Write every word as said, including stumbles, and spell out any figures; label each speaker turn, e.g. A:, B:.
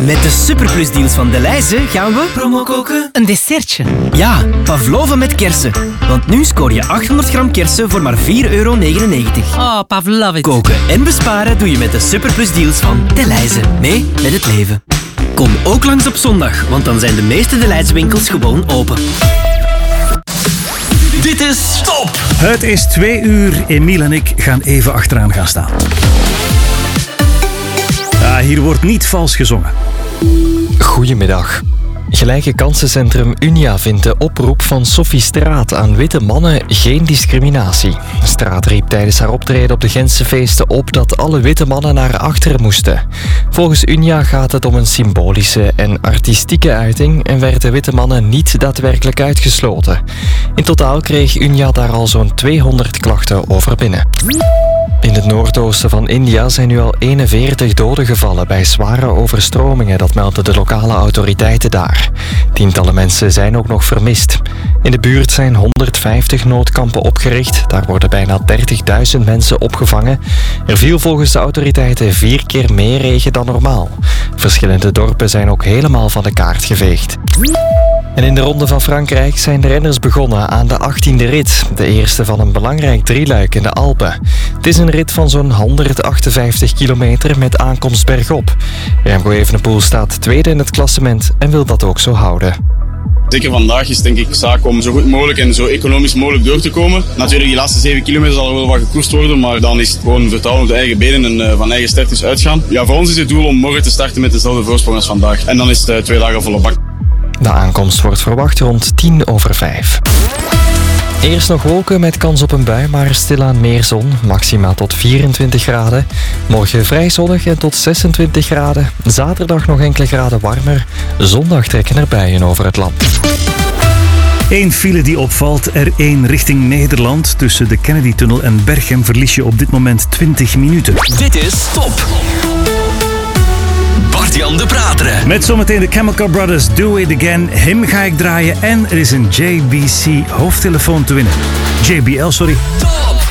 A: Met de superplusdeals van Delhaize gaan we...
B: Promo koken.
C: Een dessertje.
A: Ja, pavlova met kersen. Want nu scoor je achthonderd gram kersen voor maar vier euro negenennegentig.
C: Oh, pavlov it.
A: Koken en besparen doe je met de superplusdeals van Delhaize. Mee met het leven. Kom ook langs op zondag, want dan zijn de meeste Delhaize winkels gewoon open.
B: Dit is Top.
D: Het is twee uur. Emiel en ik gaan even achteraan gaan staan. Ja, hier wordt niet vals gezongen.
E: Goedemiddag. Gelijke kansencentrum Unia vindt de oproep van Sophie Straat aan witte mannen geen discriminatie. Straat riep tijdens haar optreden op de Gentse feesten op dat alle witte mannen naar achteren moesten. Volgens Unia gaat het om een symbolische en artistieke uiting en werden witte mannen niet daadwerkelijk uitgesloten. In totaal kreeg Unia daar al zo'n tweehonderd klachten over binnen. In het noordoosten van India zijn nu al eenenveertig doden gevallen bij zware overstromingen, dat melden de lokale autoriteiten daar. Tientallen mensen zijn ook nog vermist. In de buurt zijn honderdvijftig noodkampen opgericht, daar worden bijna dertigduizend mensen opgevangen. Er viel volgens de autoriteiten vier keer meer regen dan normaal. Verschillende dorpen zijn ook helemaal van de kaart geveegd. En in de Ronde van Frankrijk zijn de renners begonnen aan de achttiende rit. De eerste van een belangrijk drieluik in de Alpen. Het is een rit van zo'n honderdachtenvijftig kilometer met aankomst bergop. Remco Evenepoel staat tweede in het klassement en wil dat ook zo houden.
F: Zeker vandaag is denk ik zaak om zo goed mogelijk en zo economisch mogelijk door te komen. Natuurlijk, die laatste zeven kilometer zal er wel wat gekoerst worden, maar dan is het gewoon vertrouwen op de eigen benen en uh, van eigen sterktes uitgaan. Ja, voor ons is het doel om morgen te starten met dezelfde voorsprong als vandaag. En dan is het uh, twee dagen volle bak.
E: De aankomst wordt verwacht rond tien over vijf. Eerst nog wolken met kans op een bui, maar stilaan meer zon. Maxima tot vierentwintig graden. Morgen vrij zonnig en tot zesentwintig graden. Zaterdag nog enkele graden warmer. Zondag trekken er buien over het land.
D: Eén file die opvalt, er één richting Nederland. Tussen de Kennedy-tunnel en Berchem verlies je op dit moment twintig minuten.
B: Dit is Top. Bart-Jan de Prateren.
D: Met zometeen de Chemical Brothers, Do It Again. Hem ga ik draaien en er is een J B C hoofdtelefoon te winnen. J B L, sorry.
B: Top.